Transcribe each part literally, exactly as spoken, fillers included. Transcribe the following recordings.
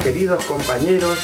queridos compañeros.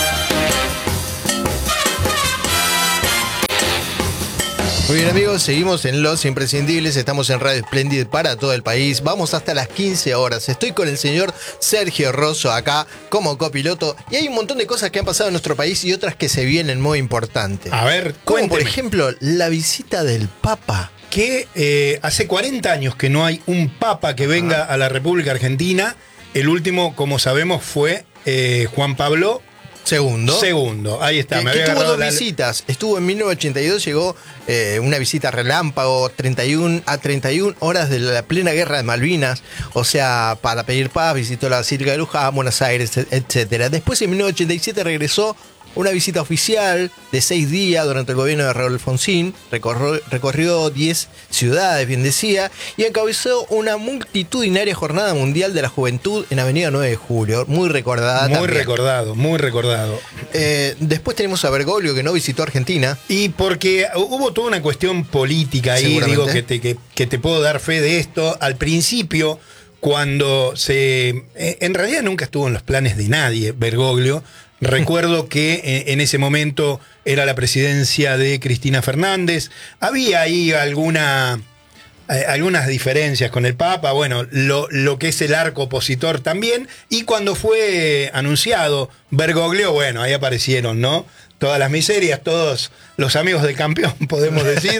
Muy bien, amigos, seguimos en Los Imprescindibles, estamos en Radio Splendid para todo el país, vamos hasta las quince horas. Estoy con el señor Sergio Rosso acá como copiloto y hay un montón de cosas que han pasado en nuestro país y otras que se vienen muy importantes. A ver, como cuénteme. por ejemplo la visita del Papa. Que eh, hace cuarenta años que no hay un Papa que venga a la República Argentina. El último, como sabemos, fue eh, Juan Pablo Segundo. Segundo, ahí está. Eh, me que había tuvo dos agarrado la... visitas. Estuvo en mil novecientos ochenta y dos, llegó eh, una visita relámpago, treinta y una, a treinta y una horas de la plena guerra de Malvinas. O sea, para pedir paz, visitó la Basílica de Luján, Buenos Aires, etcétera. Después, en mil novecientos ochenta y siete, regresó una visita oficial de seis días durante el gobierno de Raúl Alfonsín. Recorrió, recorrió diez ciudades, bien decía, y encabezó una multitudinaria jornada mundial de la juventud en Avenida nueve de julio. Muy recordada. Muy también. recordado, muy recordado. Eh, después tenemos a Bergoglio, que no visitó Argentina. Y porque hubo toda una cuestión política ahí, digo, que te, que, que te puedo dar fe de esto. Al principio, cuando se... En realidad nunca estuvo en los planes de nadie, Bergoglio. Recuerdo que en ese momento era la presidencia de Cristina Fernández. Había ahí alguna, eh, algunas diferencias con el Papa, bueno, lo, lo que es el arco opositor también. Y cuando fue anunciado Bergoglio, bueno, ahí aparecieron, ¿no? Todas las miserias, todos los amigos del campeón, podemos decir.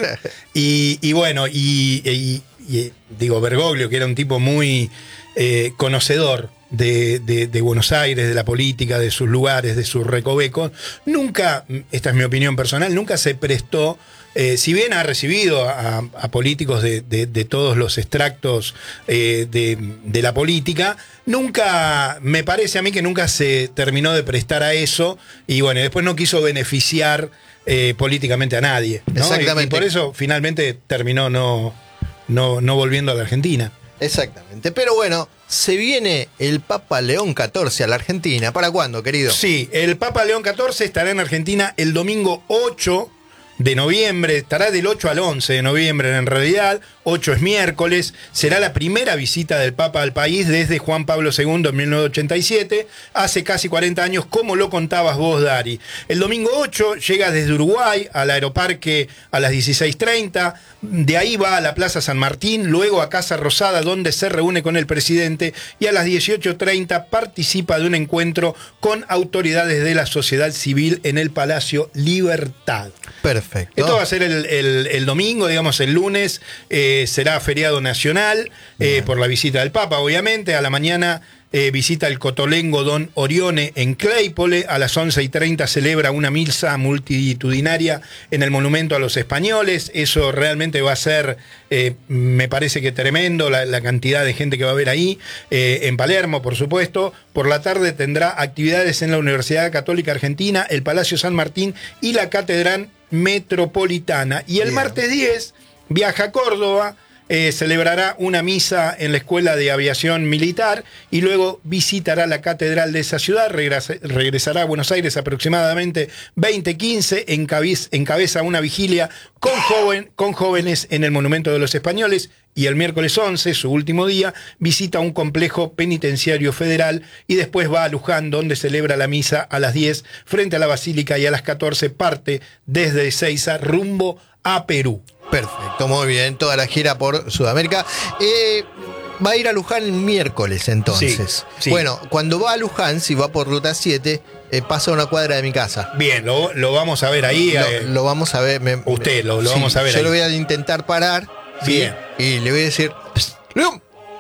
Y, y bueno, y, y, y digo, Bergoglio, que era un tipo muy eh, conocedor De, de, de Buenos Aires, de la política, de sus lugares, de sus recovecos, nunca, esta es mi opinión personal, nunca se prestó, eh, si bien ha recibido a, a políticos de, de, de todos los extractos eh, de, de la política, nunca, me parece a mí que nunca se terminó de prestar a eso, y bueno, después no quiso beneficiar eh, políticamente a nadie, ¿no? Exactamente. Y, y por eso finalmente terminó no, no, no volviendo a la Argentina. Exactamente, pero bueno, se viene el Papa León catorce a la Argentina. ¿Para cuándo, querido? Sí, el Papa León catorce estará en Argentina el domingo ocho de noviembre, estará del ocho al once de noviembre en realidad, ocho es miércoles, será la primera visita del Papa al país desde Juan Pablo segundo en mil novecientos ochenta y siete, hace casi cuarenta años, como lo contabas vos, Dari. El domingo ocho llega desde Uruguay al Aeroparque a las dieciséis treinta, de ahí va a la Plaza San Martín, luego a Casa Rosada, donde se reúne con el presidente, y a las dieciocho treinta participa de un encuentro con autoridades de la sociedad civil en el Palacio Libertad. Perfecto. Esto va a ser el, el, el domingo, digamos el lunes, eh, será feriado nacional eh, por la visita del Papa, obviamente. A la mañana eh, visita el Cotolengo Don Orione en Claypole. A las once y treinta celebra una misa multitudinaria en el Monumento a los Españoles. Eso realmente va a ser, eh, me parece que tremendo, la, la cantidad de gente que va a haber ahí. Eh, en Palermo, por supuesto. Por la tarde tendrá actividades en la Universidad Católica Argentina, el Palacio San Martín y la Catedral Metropolitana. Y el Bien. martes diez viaja a Córdoba, eh, celebrará una misa en la Escuela de Aviación Militar y luego visitará la catedral de esa ciudad, regresa, regresará a Buenos Aires aproximadamente veinte quince, encabez, encabeza una vigilia con, joven, con jóvenes en el Monumento de los Españoles, y el miércoles once, su último día, visita un complejo penitenciario federal y después va a Luján, donde celebra la misa a las diez frente a la Basílica, y a las catorce parte desde Ezeiza rumbo a Perú. Perfecto, muy bien. Toda la gira por Sudamérica. Eh, va a ir a Luján el miércoles, entonces. Sí, sí. Bueno, cuando va a Luján, si va por Ruta siete, eh, pasa a una cuadra de mi casa. Bien, lo, lo vamos a ver ahí. Lo, eh, lo vamos a ver. Me, usted, lo, lo sí, vamos a ver yo ahí. lo voy a intentar parar. ¿sí? Bien. Y le voy a decir... "Psst, León,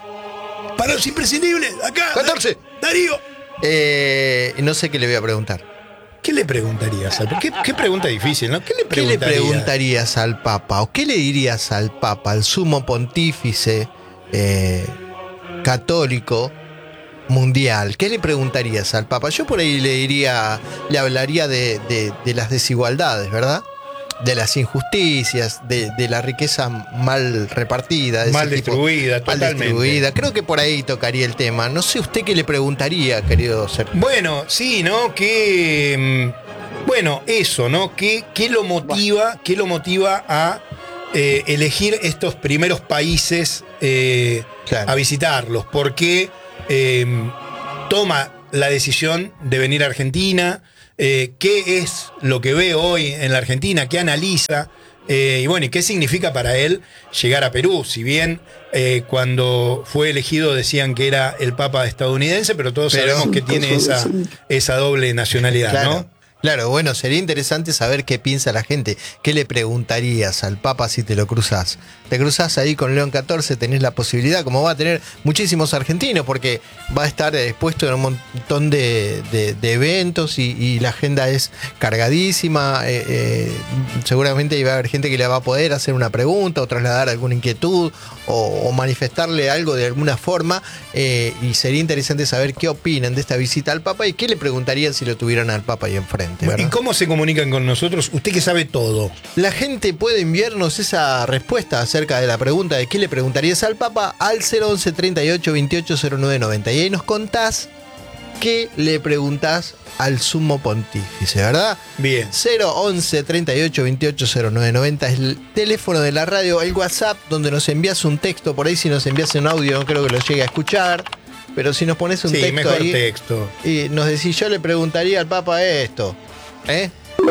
para los imprescindibles, acá. catorce. Darío. Eh, no sé qué le voy a preguntar. ¿Qué le preguntarías al Papa? ¿Qué, qué pregunta difícil, ¿no? ¿Qué le ¿Qué le preguntarías? preguntarías al Papa? ¿O qué le dirías al Papa, al sumo pontífice eh, católico mundial? ¿Qué le preguntarías al Papa? Yo por ahí le diría, le hablaría de, de, de las desigualdades, ¿verdad? De las injusticias, de, de la riqueza mal repartida. De Mal ese tipo. distribuida, Mal totalmente. distribuida. Creo que por ahí tocaría el tema. No sé usted qué le preguntaría, querido Sergio. Bueno, sí, ¿no? Que, mm, bueno, eso, ¿no? ¿Qué, qué lo motiva, qué lo motiva a eh, elegir estos primeros países eh, Claro. a visitarlos? ¿Por qué eh, toma la decisión de venir a Argentina, eh, qué es lo que ve hoy en la Argentina, qué analiza, eh, y bueno, y qué significa para él llegar a Perú. Si bien eh, cuando fue elegido decían que era el Papa estadounidense, pero todos pero, sabemos que tiene esa, esa doble nacionalidad, claro. ¿no? Claro, bueno, sería interesante saber qué piensa la gente. ¿Qué le preguntarías al Papa si te lo cruzás? Te cruzás ahí con León catorce, tenés la posibilidad, como va a tener muchísimos argentinos, porque va a estar expuesto en un montón de, de, de eventos y, y la agenda es cargadísima. Eh, eh, seguramente va a haber gente que le va a poder hacer una pregunta o trasladar alguna inquietud o, o manifestarle algo de alguna forma. Eh, y sería interesante saber qué opinan de esta visita al Papa y qué le preguntarían si lo tuvieran al Papa ahí enfrente. ¿Y cómo se comunican con nosotros? Usted que sabe todo. La gente puede enviarnos esa respuesta acerca de la pregunta de qué le preguntarías al Papa al cero once treinta y ocho veintiocho cero nueve noventa. Y ahí nos contás qué le preguntás al sumo pontífice, ¿verdad? Bien. cero once treinta y ocho veintiocho cero nueve noventa es el teléfono de la radio, el WhatsApp, donde nos envías un texto. Por ahí, si nos envías un audio, no creo que lo llegue a escuchar. Pero si nos pones un sí, texto mejor ahí, texto. Y nos decís, yo le preguntaría al Papa esto, ¿eh?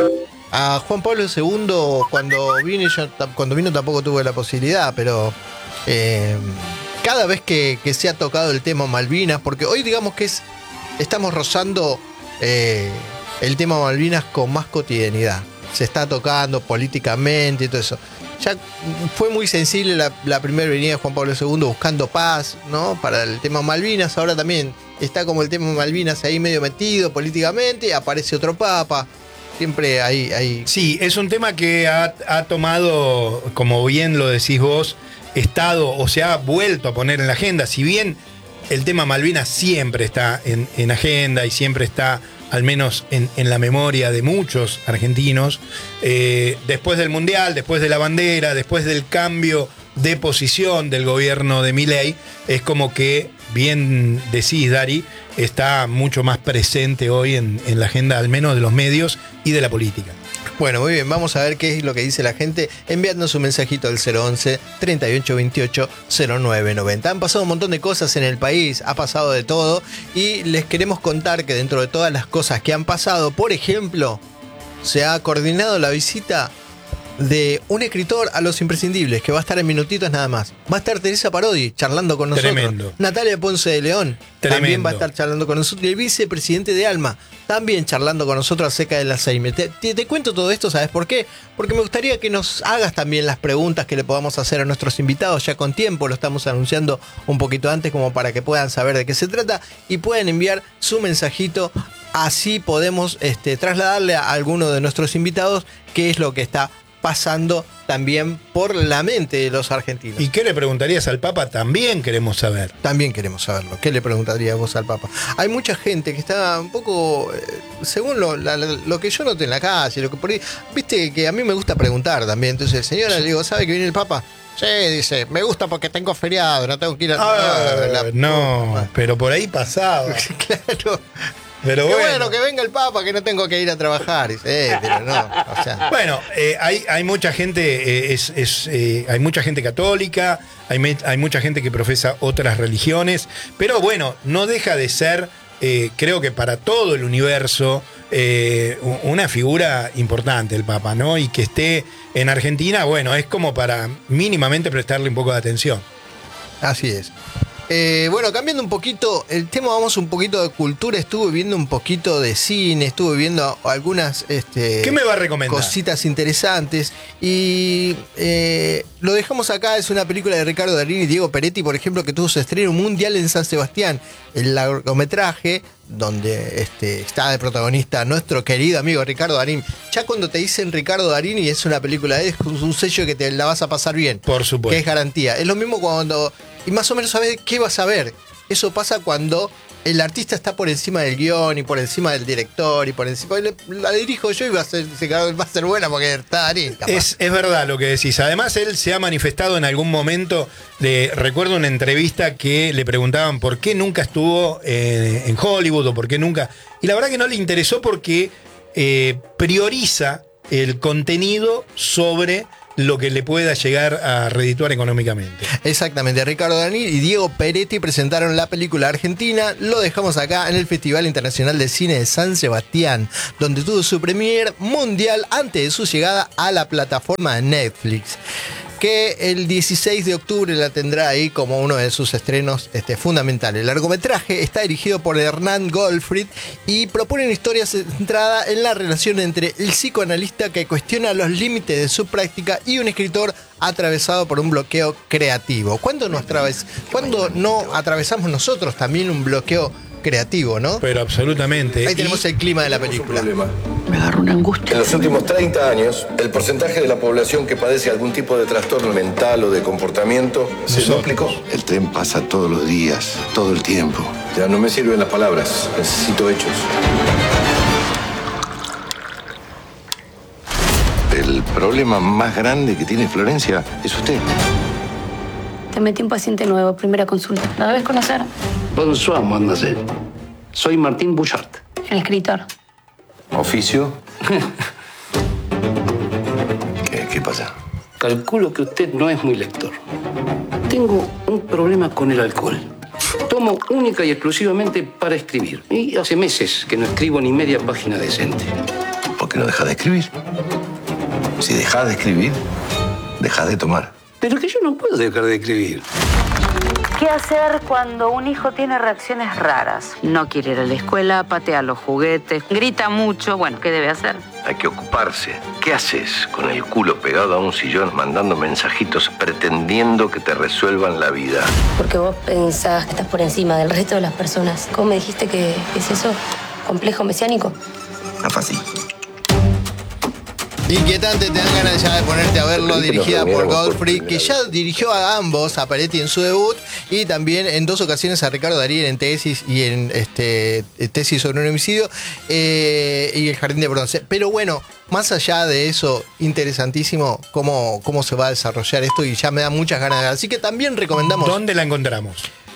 A Juan Pablo segundo, cuando vine, yo, cuando vino tampoco tuve la posibilidad, pero eh, cada vez que, que se ha tocado el tema Malvinas, porque hoy digamos que es estamos rozando eh, el tema Malvinas con más cotidianidad. Se está tocando políticamente y todo eso. Ya fue muy sensible la, la primera venida de Juan Pablo segundo buscando paz, ¿no? Para el tema Malvinas. Ahora también está como el tema Malvinas ahí medio metido políticamente. Aparece otro papa. Siempre hay... hay... Sí, es un tema que ha, ha tomado, como bien lo decís vos, estado o se ha vuelto a poner en la agenda. Si bien el tema Malvinas siempre está en, en agenda y siempre está, al menos en, en la memoria de muchos argentinos, eh, después del Mundial, después de la bandera, después del cambio de posición del gobierno de Milei, es como que, bien decís, Dari, está mucho más presente hoy en, en la agenda, al menos de los medios y de la política. Bueno, muy bien, vamos a ver qué es lo que dice la gente. Enviadnos un mensajito al cero once treinta y ocho veintiocho cero nueve noventa. Han pasado un montón de cosas en el país, ha pasado de todo y les queremos contar que dentro de todas las cosas que han pasado, por ejemplo, se ha coordinado la visita de un escritor a Los Imprescindibles, que va a estar en minutitos nada más. Va a estar Teresa Parodi charlando con nosotros. Tremendo. Natalia Ponce de León Tremendo. También va a estar charlando con nosotros. Y el vicepresidente de ALMA también charlando con nosotros acerca del Alzheimer. Te, te, te cuento todo esto, ¿sabes por qué? Porque me gustaría que nos hagas también las preguntas que le podamos hacer a nuestros invitados ya con tiempo. Lo estamos anunciando un poquito antes como para que puedan saber de qué se trata y puedan enviar su mensajito. Así podemos este, trasladarle a alguno de nuestros invitados qué es lo que está pasando también por la mente de los argentinos. ¿Y qué le preguntarías al Papa? También queremos saber. También queremos saberlo. ¿Qué le preguntarías vos al Papa? Hay mucha gente que está un poco, eh, según lo, la, lo que yo noté en la calle, lo que por ahí, viste que a mí me gusta preguntar también. Entonces, señora, le digo, ¿sabe que viene el Papa? Sí, dice, me gusta porque tengo feriado, no tengo que ir a... Ah, la, no, la... pero por ahí pasaba. Claro. Pero Qué bueno. bueno que venga el Papa, que no tengo que ir a trabajar. Eh, pero no, o sea. Bueno, eh, hay, hay mucha gente, eh, es, es, eh, hay mucha gente católica, hay, me, hay mucha gente que profesa otras religiones, pero bueno, no deja de ser, eh, creo que para todo el universo, eh, una figura importante el Papa, ¿no? Y que esté en Argentina, bueno, es como para mínimamente prestarle un poco de atención. Así es. Eh, bueno, cambiando un poquito el tema, vamos un poquito de cultura. Estuve viendo un poquito de cine, estuve viendo algunas este, ¿qué me va a recomendar? Cositas interesantes. Y eh, lo dejamos acá, es una película de Ricardo Darín y Diego Peretti, por ejemplo, que tuvo su estreno mundial en San Sebastián. El largometraje, donde este, está de protagonista nuestro querido amigo Ricardo Darín. Ya cuando te dicen Ricardo Darín y es una película de él, es un sello que te la vas a pasar bien. Por supuesto. Que es garantía. Es lo mismo cuando... Y más o menos sabes qué vas a ver. Eso pasa cuando el artista está por encima del guión y por encima del director y por encima... La dirijo yo y va a ser, va a ser buena porque está Darín. Es, es verdad lo que decís. Además, él se ha manifestado en algún momento. De, recuerdo una entrevista que le preguntaban por qué nunca estuvo eh, en Hollywood o por qué nunca... Y la verdad que no le interesó porque eh, prioriza el contenido sobre lo que le pueda llegar a redituar económicamente. Exactamente, Ricardo Darín y Diego Peretti presentaron la película argentina. Lo dejamos acá en el Festival Internacional de Cine de San Sebastián, donde tuvo su premier mundial antes de su llegada a la plataforma de Netflix, que el dieciséis de octubre la tendrá ahí como uno de sus estrenos este, fundamentales. El largometraje está dirigido por Hernán Goldfried y propone una historia centrada en la relación entre el psicoanalista que cuestiona los límites de su práctica y un escritor atravesado por un bloqueo creativo. ¿Cuándo, nos atraves- ¿Cuándo no atravesamos nosotros también un bloqueo creativo, no? Pero absolutamente. Ahí tenemos Y el clima de la película. Me agarró una angustia. En los últimos treinta años, el porcentaje de la población que padece algún tipo de trastorno mental o de comportamiento se Nosotros. duplicó. El tren pasa todos los días, todo el tiempo. Ya no me sirven las palabras, necesito hechos. El problema más grande que tiene Florencia es usted. Te metí un paciente nuevo, primera consulta. ¿Lo debes conocer? Bonsoir, mademoiselle. Soy Martín Bouchard. El escritor. ¿Oficio? ¿Qué, qué pasa? Calculo que usted no es muy lector. Tengo un problema con el alcohol. Tomo única y exclusivamente para escribir. Y hace meses que no escribo ni media página decente. ¿Por qué no dejas de escribir? Si dejas de escribir, dejas de tomar. Pero que yo no puedo dejar de escribir. ¿Qué hacer cuando un hijo tiene reacciones raras? No quiere ir a la escuela, patea los juguetes, grita mucho. Bueno, ¿qué debe hacer? Hay que ocuparse. ¿Qué haces con el culo pegado a un sillón mandando mensajitos pretendiendo que te resuelvan la vida? Porque vos pensás que estás por encima del resto de las personas. ¿Cómo me dijiste que es eso? ¿Complejo mesiánico? No fácil. Inquietante, te dan ganas ya de ponerte a verlo, Película dirigida por premiada por Goldfried, que primera ya vez. dirigió a ambos, a Peretti en su debut, y también en dos ocasiones a Ricardo Darín en Tesis y en este Tesis sobre un homicidio, eh, y El Jardín de Bronce. Pero bueno, más allá de eso, interesantísimo cómo, cómo se va a desarrollar esto, y ya me da muchas ganas de ver. Así que también recomendamos... ¿dónde la encontramos?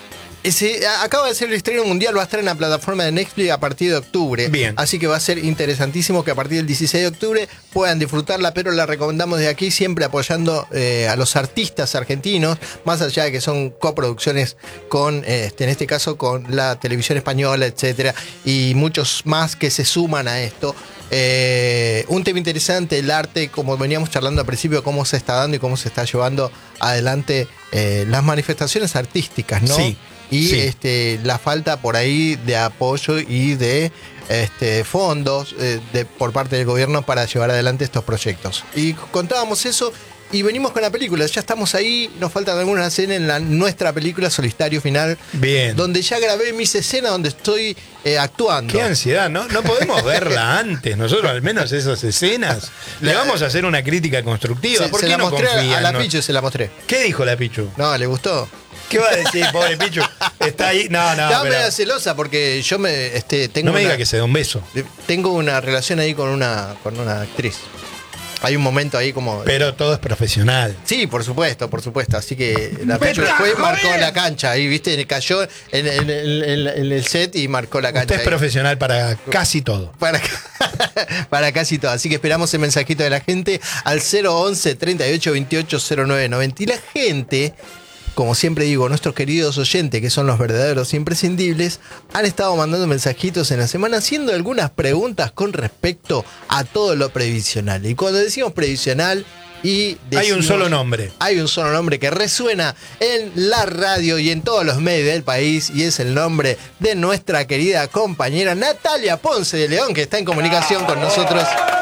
Se, acaba de ser el estreno mundial, va a estar en la plataforma de Netflix a partir de octubre. Bien. Así que va a ser interesantísimo que a partir del dieciséis de octubre puedan disfrutarla, pero la recomendamos de aquí, siempre apoyando eh, a los artistas argentinos, más allá de que son coproducciones con, este, en este caso, con la televisión española, etcétera, y muchos más que se suman a esto. Eh, un tema interesante, el arte, como veníamos charlando al principio, cómo se está dando y cómo se está llevando adelante eh, las manifestaciones artísticas, ¿no? Sí. Y Sí. este, la falta por ahí de apoyo y de este, fondos eh, de, por parte del gobierno para llevar adelante estos proyectos. Y contábamos eso y venimos con la película. Ya estamos ahí, nos faltan algunas escenas en la, nuestra película Solitario Final. Bien. Donde ya grabé mis escenas donde estoy eh, actuando. Qué ansiedad, ¿no? No podemos verla antes, nosotros al menos esas escenas. Le vamos a hacer una crítica constructiva. Se, ¿Por se qué la no mostré confía a en la nos- Pichu, se la mostré. ¿Qué dijo la Pichu? No, ¿le gustó? ¿Qué va a decir, pobre Pichu? Está ahí. No, no, Estaba pero medio celosa porque yo me este, tengo no me una- diga que se da un beso. Tengo una relación ahí con una, con una actriz. Hay un momento ahí como... Pero todo es profesional. Sí, por supuesto, por supuesto. Así que la Pichu fue y marcó la cancha. Ahí, viste, cayó en, en- en- en- en el set y marcó la cancha. Usted es ahí. profesional para casi todo. Para, para casi todo. Así que esperamos el mensajito de la gente al cero once, treinta y ocho, veintiocho, cero nueve noventa. Y la gente, como siempre digo, nuestros queridos oyentes, que son los verdaderos imprescindibles, han estado mandando mensajitos en la semana haciendo algunas preguntas con respecto a todo lo previsional. Y cuando decimos previsional y Hay un decimos- solo nombre. Hay un solo nombre que resuena en la radio y en todos los medios del país, y es el nombre de nuestra querida compañera Natalia Ponce de León, que está en comunicación con nosotros.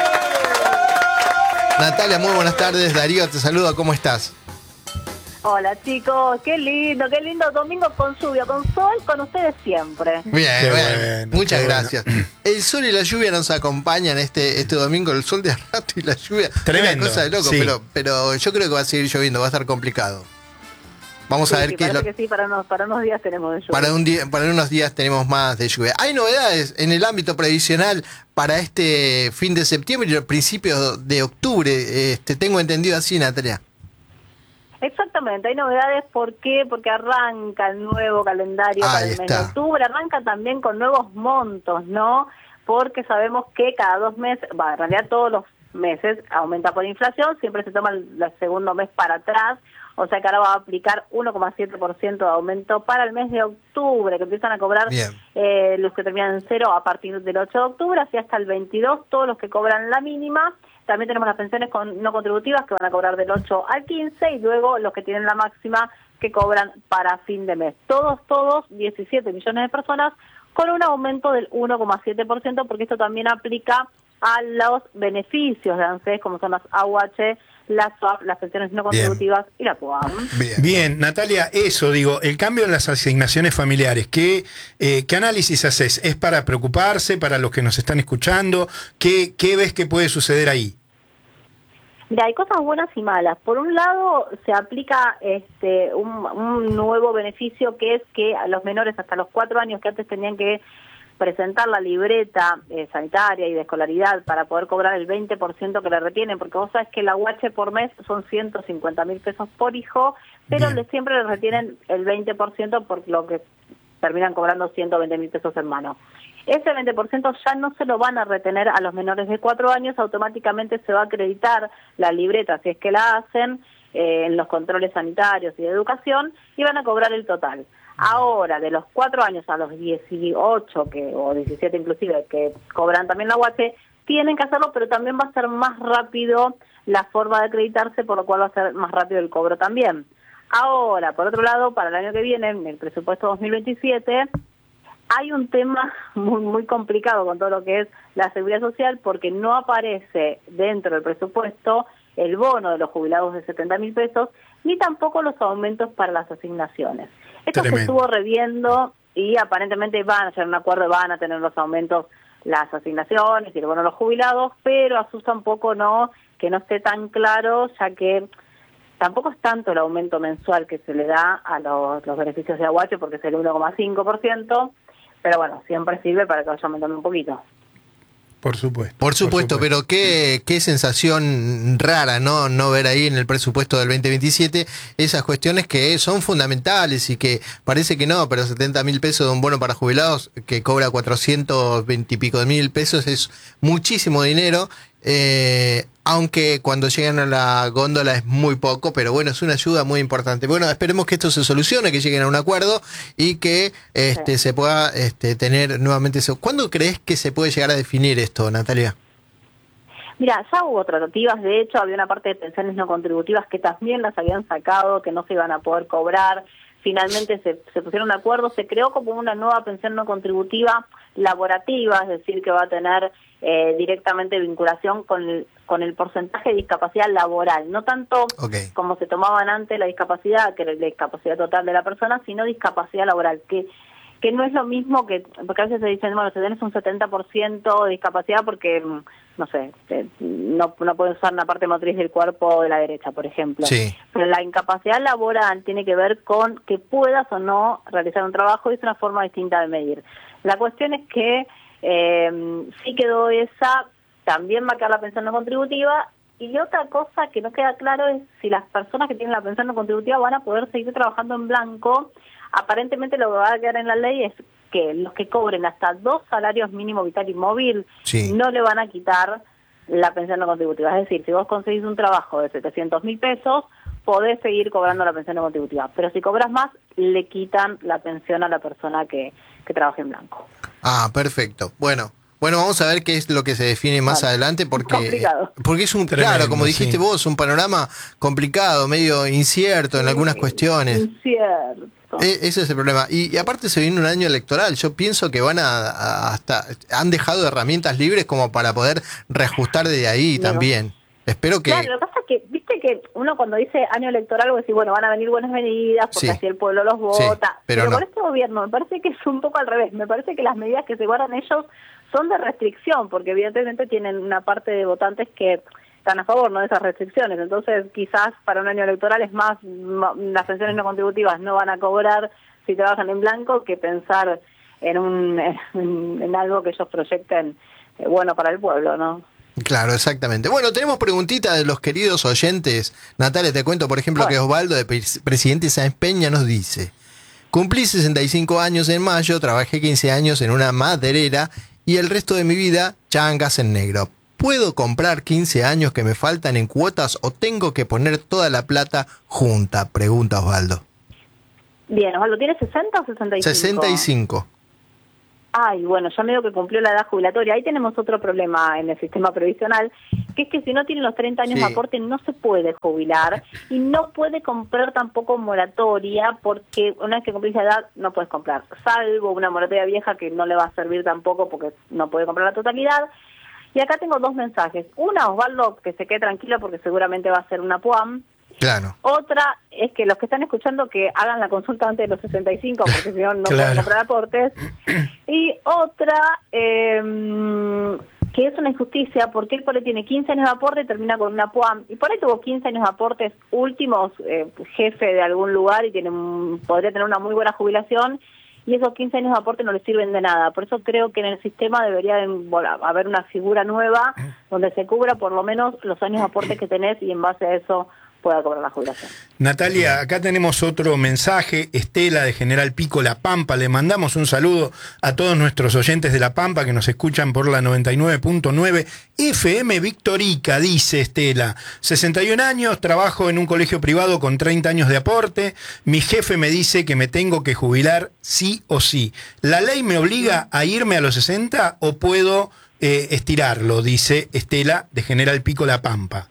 Natalia, muy buenas tardes. Darío te saluda, ¿cómo estás? Hola chicos, qué lindo, qué lindo domingo con lluvia, con sol, con ustedes siempre. Bien, Qué bueno, bueno, muchas qué bueno. gracias. El sol y la lluvia nos acompañan este, este domingo, el sol de a rato y la lluvia. Tremendo, Una cosa de loco, sí. pero, pero yo creo que va a seguir lloviendo, va a estar complicado. Vamos a Sí, ver sí, qué es parece lo que sí, para unos, para unos días tenemos de lluvia. Para, un día, para unos días tenemos más de lluvia. Hay novedades en el ámbito previsional para este fin de septiembre y principios de octubre. Este, tengo entendido así, Natalia. Exactamente, hay novedades, ¿por qué? Porque arranca el nuevo calendario Ahí para el mes está. de octubre, arranca también con nuevos montos, ¿no? Porque sabemos que cada dos meses, va, en realidad todos los meses, aumenta por inflación, siempre se toma el, el segundo mes para atrás, o sea que ahora va a aplicar uno coma siete por ciento de aumento para el mes de octubre, que empiezan a cobrar eh, los que terminan en cero a partir del ocho de octubre, así hasta el veintidós, todos los que cobran la mínima. También tenemos las pensiones con, no contributivas que van a cobrar del ocho al quince, y luego los que tienen la máxima que cobran para fin de mes. Todos, todos, diecisiete millones de personas con un aumento del uno coma siete por ciento, porque esto también aplica a los beneficios de ANSES, como son las A U H, las S A P, las pensiones no contributivas Bien. y la PUAM. Bien. Bien, Natalia, eso digo, el cambio en las asignaciones familiares, ¿qué, eh, qué análisis haces? ¿Es para preocuparse, para los que nos están escuchando? ¿Qué, qué ves que puede suceder ahí? Mira, hay cosas buenas y malas. Por un lado, se aplica este un, un nuevo beneficio, que es que a los menores hasta los cuatro años, que antes tenían que presentar la libreta eh, sanitaria y de escolaridad para poder cobrar el veinte por ciento que le retienen, porque vos sabés que la U H por mes son ciento cincuenta mil pesos por hijo, pero le, siempre le retienen el veinte por ciento, por lo que terminan cobrando ciento veinte mil pesos en mano. Ese veinte por ciento ya no se lo van a retener a los menores de cuatro años, automáticamente se va a acreditar la libreta, si es que la hacen, eh, en los controles sanitarios y de educación, y van a cobrar el total. Ahora, de los cuatro años a los dieciocho, que, o diecisiete inclusive, que cobran también la U H, tienen que hacerlo, pero también va a ser más rápido la forma de acreditarse, por lo cual va a ser más rápido el cobro también. Ahora, por otro lado, para el año que viene, en el presupuesto dos mil veintisiete, hay un tema muy, muy complicado con todo lo que es la seguridad social, porque no aparece dentro del presupuesto el bono de los jubilados de setenta mil pesos, ni tampoco los aumentos para las asignaciones. Esto Tremendo. Se estuvo reviendo y aparentemente van a hacer un acuerdo, van a tener los aumentos, las asignaciones y el bono de los jubilados, pero asusta un poco no que no esté tan claro, ya que tampoco es tanto el aumento mensual que se le da a los, los beneficios de A U H, porque es el uno coma cinco por ciento, pero bueno, siempre sirve para que vaya aumentando un poquito. Por supuesto. Por supuesto, por supuesto. pero qué, qué sensación rara, ¿no? No ver ahí en el presupuesto del veinte veintisiete esas cuestiones que son fundamentales y que parece que no, pero setenta mil pesos de un bono para jubilados que cobra cuatrocientos veinte y pico de mil pesos es muchísimo dinero. Eh, aunque cuando llegan a la góndola es muy poco, pero bueno, es una ayuda muy importante. Bueno, esperemos que esto se solucione, que lleguen a un acuerdo y que este, sí. se pueda este, tener nuevamente eso. ¿Cuándo crees que se puede llegar a definir esto, Natalia? Mira, ya hubo tratativas, de hecho había una parte de pensiones no contributivas que también las habían sacado, que no se iban a poder cobrar. Finalmente se, se pusieron de acuerdo, se creó como una nueva pensión no contributiva laborativa, es decir, que va a tener eh, directamente vinculación con el, con el porcentaje de discapacidad laboral, no tanto okay. como se tomaban antes la discapacidad, que era la discapacidad total de la persona, sino discapacidad laboral, que que no es lo mismo que, porque a veces se dicen, bueno, si tenés un setenta por ciento de discapacidad porque, no sé, te, no, no puedes usar una parte motriz del cuerpo de la derecha, por ejemplo. Sí. Pero la incapacidad laboral tiene que ver con que puedas o no realizar un trabajo, y es una forma distinta de medir. La cuestión es que eh, sí quedó esa, también va a quedar la pensión no contributiva, y otra cosa que no queda claro es si las personas que tienen la pensión no contributiva van a poder seguir trabajando en blanco. Aparentemente lo que va a quedar en la ley es que los que cobren hasta dos salarios mínimo vital y móvil sí. no le van a quitar la pensión no contributiva. Es decir, si vos conseguís un trabajo de setecientos mil pesos, podés seguir cobrando la pensión no contributiva. Pero si cobras más, le quitan la pensión a la persona que, que trabaje en blanco. Ah, perfecto. Bueno. Bueno, vamos a ver qué es lo que se define más vale. adelante, porque, porque es un, Tremendo, claro, como dijiste sí. vos, un panorama complicado, medio incierto en sí, algunas cuestiones. Incierto. E- ese es el problema. Y, y aparte se viene un año electoral. Yo pienso que van a, a hasta han dejado herramientas libres como para poder reajustar desde ahí no. también. Espero que... Claro, lo que pasa es que, viste que uno cuando dice año electoral, vos decís, bueno, van a venir buenas medidas porque sí. así el pueblo los vota. Sí, pero pero no. con este gobierno me parece que es un poco al revés. Me parece que las medidas que se guardan ellos son de restricción, porque evidentemente tienen una parte de votantes que están a favor, ¿no?, de esas restricciones. Entonces, quizás para un año electoral es más, las pensiones no contributivas no van a cobrar si trabajan en blanco que pensar en un en, en algo que ellos proyecten eh, bueno para el pueblo, ¿no? Claro, exactamente. Bueno, tenemos preguntitas de los queridos oyentes. Natalia, te cuento, por ejemplo, bueno. que Osvaldo, de Presidente Sáenz Peña, nos dice: cumplí sesenta y cinco años en mayo, trabajé quince años en una maderera y el resto de mi vida changas en negro. ¿puedo comprar quince años que me faltan en cuotas o tengo que poner toda la plata junta? Pregunta Osvaldo. Bien, Osvaldo, ¿tienes sesenta o sesenta y cinco? sesenta y cinco. Ay, bueno, ya medio que cumplió la edad jubilatoria. Ahí tenemos otro problema en el sistema previsional, que es que si no tiene los treinta años Sí. de aporte no se puede jubilar y no puede comprar tampoco moratoria, porque una vez que cumplís la edad no puedes comprar, salvo una moratoria vieja que no le va a servir tampoco porque no puede comprar la totalidad. Y acá tengo dos mensajes. Una, Osvaldo, que se quede tranquilo porque seguramente va a ser una P U A M. Claro. Otra es que los que están escuchando que hagan la consulta antes de los sesenta y cinco, porque si no, no Claro. pueden comprar aportes. Y otra, eh, que es una injusticia, porque él por ahí tiene quince años de aporte y termina con una P U A M. Y por ahí tuvo quince años de aportes últimos, eh, jefe de algún lugar y tiene un, podría tener una muy buena jubilación. Y esos quince años de aporte no le sirven de nada. Por eso creo que en el sistema debería haber una figura nueva donde se cubra por lo menos los años de aporte que tenés y en base a eso pueda cobrar la jubilación. Natalia, acá tenemos otro mensaje. Estela de General Pico, La Pampa. Le mandamos un saludo a todos nuestros oyentes de La Pampa que nos escuchan por la noventa y nueve punto nueve F M Victorica, dice Estela. sesenta y un años, trabajo en un colegio privado con treinta años de aporte. Mi jefe me dice que me tengo que jubilar sí o sí. ¿La ley me obliga a irme a los sesenta o puedo eh, estirarlo? Dice Estela de General Pico, La Pampa.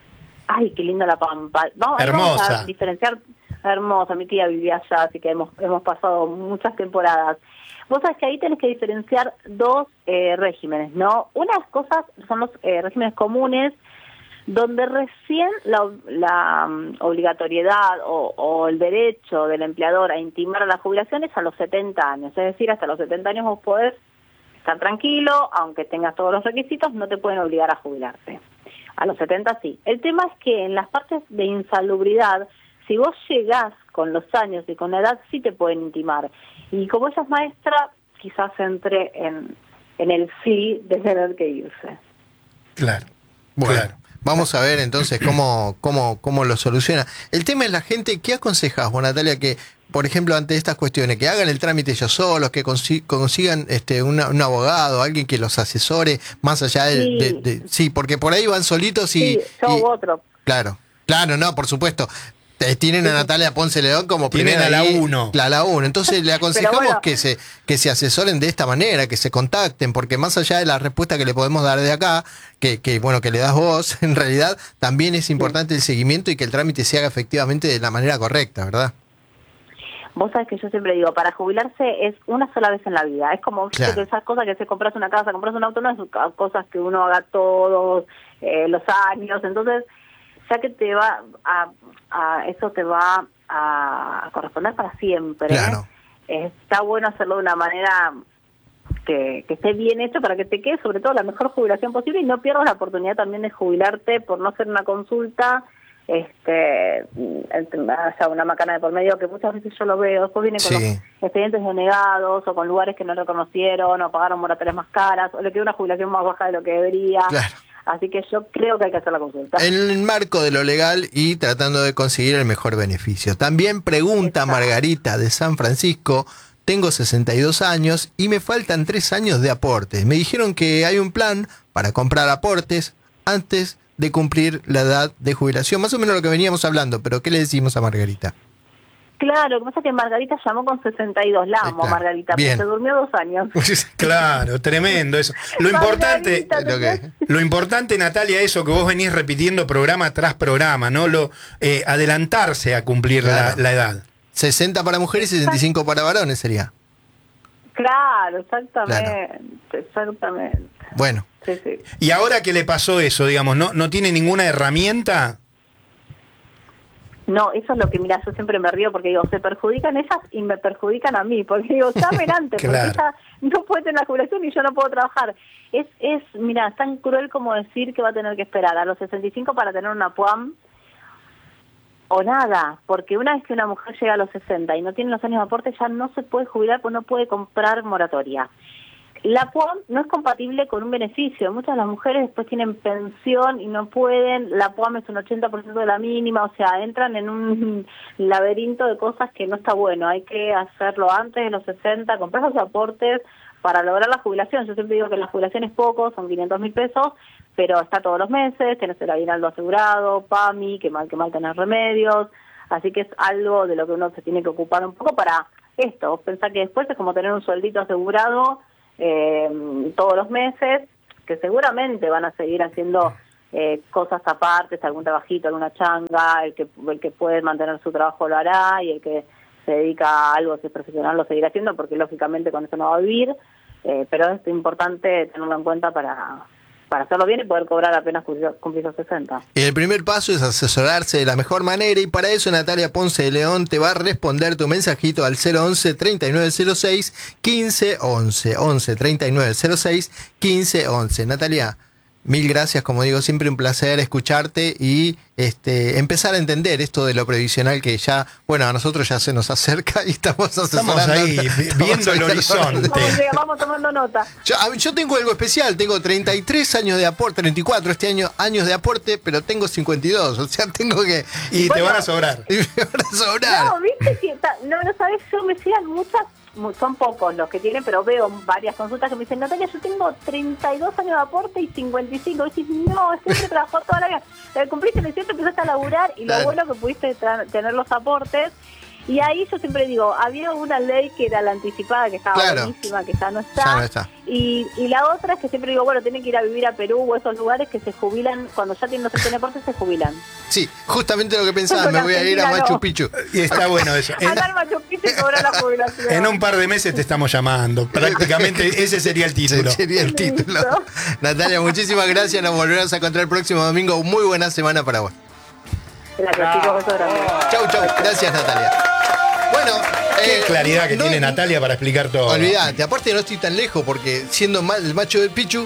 Ay, qué linda La Pampa. Vamos, Hermosa. Vamos a diferenciar. Hermosa, mi tía vivía allá, así que hemos hemos pasado muchas temporadas. Vos sabés que ahí tenés que diferenciar dos eh, regímenes, ¿no? Unas cosas son los eh, regímenes comunes, donde recién la, la um, obligatoriedad o, o el derecho del empleador a intimar a la jubilación es a los setenta años. Es decir, hasta los setenta años vos podés estar tranquilo, aunque tengas todos los requisitos, no te pueden obligar a jubilarte. A los setenta sí. El tema es que en las partes de insalubridad, si vos llegás con los años y con la edad, sí te pueden intimar. Y como ella es maestra, quizás entre en, en el sí de tener que irse. Claro. Bueno, claro. vamos a ver entonces cómo, cómo, cómo lo soluciona. El tema es la gente. ¿Qué aconsejás vos, Natalia, que, por ejemplo, ante estas cuestiones, que hagan el trámite ellos solos, que consi- consigan este un, un abogado, alguien que los asesore, más allá de Sí. de, de, sí, porque por ahí van solitos y... Sí, yo y- u otro. Claro, claro, no, por supuesto. Te- Tienen a Natalia Ponce León como Tienen primera a la ahí, uno. La, la uno. Entonces le aconsejamos bueno. que se que se asesoren de esta manera, que se contacten, porque más allá de la respuesta que le podemos dar de acá, que, que bueno, que le das vos, en realidad también es importante el seguimiento y que el trámite se haga efectivamente de la manera correcta, ¿verdad? Vos sabés que yo siempre digo, para jubilarse es una sola vez en la vida. Es como Claro. que esas cosas que se compras una casa, compras un auto, no es cosas que uno haga todos eh, los años. Entonces, ya que te va a, a eso te va a, a corresponder para siempre. Claro. Eh, está bueno hacerlo de una manera que, que esté bien hecho para que te quede sobre todo la mejor jubilación posible y no pierdas la oportunidad también de jubilarte por no hacer una consulta este haya una macana de por medio, que muchas veces yo lo veo, después viene con Sí. los expedientes denegados o con lugares que no reconocieron o pagaron moratorias más caras o le quedó una jubilación más baja de lo que debería. Claro. Así que yo creo que hay que hacer la consulta. En el marco de lo legal y tratando de conseguir el mejor beneficio. También pregunta Exacto. Margarita de San Francisco: tengo sesenta y dos años y me faltan tres años de aportes. Me dijeron que hay un plan para comprar aportes antes de cumplir la edad de jubilación. Más o menos lo que veníamos hablando, pero ¿qué le decimos a Margarita? Claro, lo que pasa es que Margarita llamó con sesenta y dos, la amo, Está. Margarita, Bien. porque se durmió dos años. Claro, tremendo eso. Lo importante, Margarita, Lo que- lo importante, Natalia, eso que vos venís repitiendo programa tras programa, ¿no? Lo eh, adelantarse a cumplir Claro. la, la edad. sesenta para mujeres y sesenta y cinco para varones sería. Claro, exactamente, exactamente. Bueno, Sí, sí. Y ahora que le pasó eso, digamos, ¿no, no tiene ninguna herramienta? No, eso es lo que, mira, yo siempre me río porque digo, se perjudican ellas y me perjudican a mí, porque digo, llamen antes, Claro. porque ella no puede tener la jubilación y yo no puedo trabajar. Es, es, mira, es tan cruel como decir que va a tener que esperar a los sesenta y cinco para tener una P U A M o nada, porque una vez que una mujer llega a los sesenta y no tiene los años de aporte, ya no se puede jubilar, pues no puede comprar moratoria. La P U A M no es compatible con un beneficio. Muchas de las mujeres después tienen pensión y no pueden. La P U A M es un ochenta por ciento de la mínima, o sea, entran en un laberinto de cosas que no está bueno. Hay que hacerlo antes de los sesenta, comprar los aportes para lograr la jubilación. Yo siempre digo que la jubilación es poco, son quinientos mil pesos, pero está todos los meses, tenés el aguinaldo asegurado, PAMI, que mal que mal tenés remedios, así que es algo de lo que uno se tiene que ocupar un poco para esto. Pensar que después es como tener un sueldito asegurado eh, todos los meses, que seguramente van a seguir haciendo eh, cosas aparte, algún trabajito, alguna changa, el que el que puede mantener su trabajo lo hará, y el que se dedica a algo, si es profesional, lo seguirá haciendo, porque lógicamente con eso no va a vivir, eh, pero es importante tenerlo en cuenta para... para hacerlo bien y poder cobrar apenas cumplir los sesenta. Y el primer paso es asesorarse de la mejor manera, y para eso Natalia Ponce de León te va a responder tu mensajito al cero once, treinta y nueve cero seis, quince once. once, treinta y nueve cero seis, quince once. Natalia, mil gracias, como digo, siempre un placer escucharte y este empezar a entender esto de lo previsional que ya, bueno, a nosotros ya se nos acerca y estamos asesorando. Estamos ahí, viendo el horizonte. Vamos, vamos tomando nota. Yo, yo tengo algo especial, tengo treinta y tres años de aporte, treinta y cuatro este año, años de aporte, pero tengo cincuenta y dos, o sea, tengo que... Y bueno, te van a sobrar. Y me van a sobrar. No, viste que, no, no sabes, yo me llegan muchas, son pocos los que tienen, pero veo varias consultas que me dicen, Natalia, yo tengo treinta y dos años de aporte y cincuenta y cinco. Y dices, no, siempre trabajó toda la vida. Cumpliste el dieciocho, empezaste a laburar, y lo claro. bueno que pudiste tra- tener los aportes. Y ahí yo siempre digo, había una ley que era la anticipada, que estaba claro. buenísima, que ya no está. Ya no está. Y, y la otra es que siempre digo, bueno, tienen que ir a vivir a Perú o esos lugares que se jubilan, cuando ya tienen los sesenta aportes se jubilan. Sí, justamente lo que pensaba, me voy a ir a Machu Picchu. Y está bueno eso. En, Andar Machu Picchu y cobrar la jubilación. en un par de meses te estamos llamando. Prácticamente ese sería el título. Ese sería el título. Listo. Natalia, muchísimas gracias, nos volveremos a encontrar el próximo domingo. Muy buena semana para vos. Gracias, chicos, besos grandes. Chau, chau. Gracias, Natalia. Bueno, Qué eh, claridad que no- tiene Natalia para explicar todo. Olvídate, aparte no estoy tan lejos, porque siendo ma- el macho del Pichu,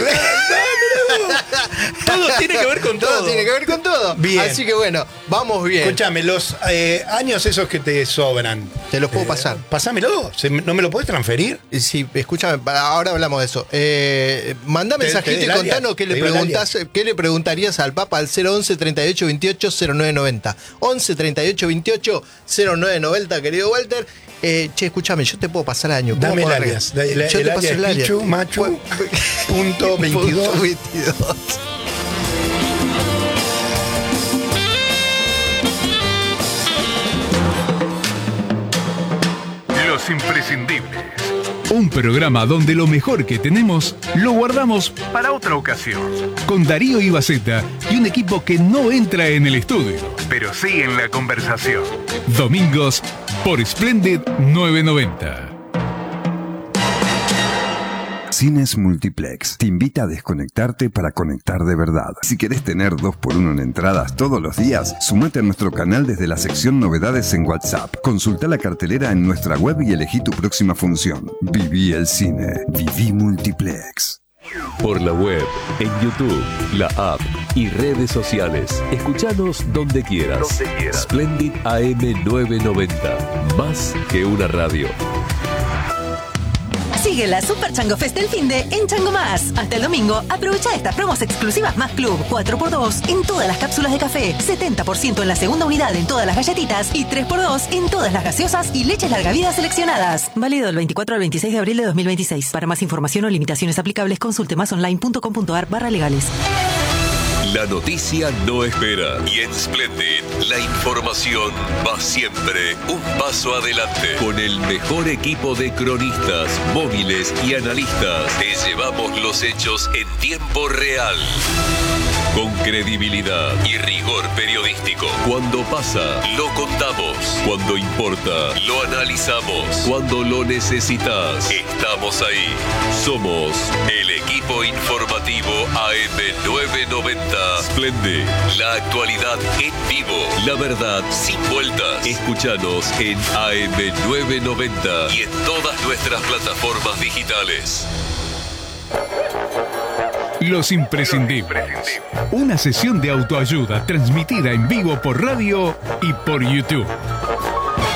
Todo tiene que ver con todo. todo tiene que ver con todo. Bien. Así que bueno, vamos bien. Escúchame, los eh, años esos que te sobran. Te los puedo eh, pasar. Pásamelo. ¿Se- ¿No me lo podés transferir? Sí, escúchame, para- ahora hablamos de eso. Eh, mandá Te- mensajito te- y del área, contanos qué le, te digo el preguntás, qué le preguntarías al Papa al cero once, treinta y ocho, veintiocho, cero nueve noventa. once, treinta y ocho, veintiocho, cero nueve noventa, querido Walter. Eh, che, escúchame, yo te puedo pasar el año. ¿Cómo Dame el puedo alias. arreglar? La- Yo el te paso alias el alias. Pichu, Machu, punto veintidós. Punto veintidós. Los imprescindibles. Un programa donde lo mejor que tenemos lo guardamos para otra ocasión. Con Darío Ibaceta y un equipo que no entra en el estudio, pero sí en la conversación. Domingos por Splendid novecientos noventa. Cines Multiplex te invita a desconectarte para conectar de verdad. Si querés tener dos por uno en entradas todos los días, sumate a nuestro canal desde la sección Novedades en WhatsApp. Consulta la cartelera en nuestra web y elegí tu próxima función. Viví el cine. Viví Multiplex. Por la web, en YouTube, la app y redes sociales. Escuchanos donde quieras. Donde quieras. Splendid A M novecientos noventa. Más que una radio. Sigue la Super Chango Fest del Finde en Chango Más. Hasta el domingo, aprovecha estas promos exclusivas Más Club. cuatro por dos en todas las cápsulas de café, setenta por ciento en la segunda unidad en todas las galletitas y tres por dos en todas las gaseosas y leches larga vida seleccionadas. Válido del veinticuatro al veintiséis de abril de dos mil veintiséis. Para más información o limitaciones aplicables, consulte másonline.com.ar barra legales. La noticia no espera y en Splendid la información va siempre un paso adelante. Con el mejor equipo de cronistas, móviles y analistas, te llevamos los hechos en tiempo real. Con credibilidad y rigor periodístico. Cuando pasa, lo contamos. Cuando importa, lo analizamos. Cuando lo necesitas, estamos ahí. Somos el equipo informativo A M novecientos noventa. Splendid, la actualidad en vivo. La verdad sin vueltas. Escúchanos en A M novecientos noventa y en todas nuestras plataformas digitales. Los imprescindibles. Una sesión de autoayuda transmitida en vivo por radio y por YouTube.